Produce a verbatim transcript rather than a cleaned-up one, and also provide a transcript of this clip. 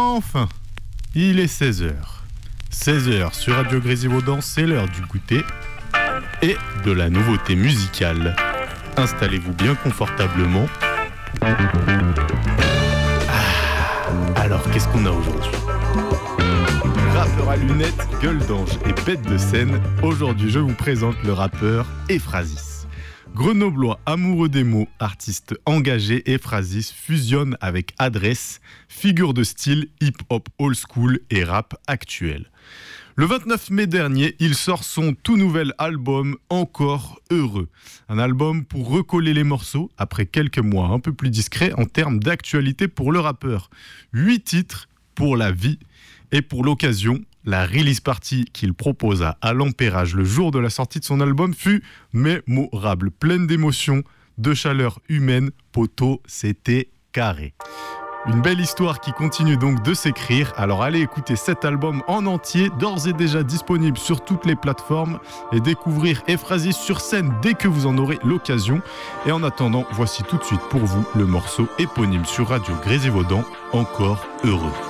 Enfin, il est seize heures. seize heures sur Radio Grésivaudan, c'est l'heure du goûter et de la nouveauté musicale. Installez-vous bien confortablement. Ah, alors, qu'est-ce qu'on a aujourd'hui ? Rappeur à lunettes, gueule d'ange et bête de scène, aujourd'hui je vous présente le rappeur Ephrasis. Grenoblois amoureux des mots, artiste engagé, Ephrasis fusionne avec adresse, figure de style hip-hop old school et rap actuel. Le vingt-neuf mai dernier, il sort son tout nouvel album Encore Heureux. Un album pour recoller les morceaux après quelques mois un peu plus discrets en termes d'actualité pour le rappeur. Huit titres pour la vie et pour l'occasion. La release party qu'il proposa à l'Empérage le jour de la sortie de son album fut mémorable, pleine d'émotions, de chaleur humaine. Poto, c'était carré. Une belle histoire qui continue donc de s'écrire. Alors allez écouter cet album en entier, d'ores et déjà disponible sur toutes les plateformes, et découvrir Ephrasis sur scène dès que vous en aurez l'occasion. Et en attendant, voici tout de suite pour vous le morceau éponyme sur Radio Grésivaudan, Encore Heureux.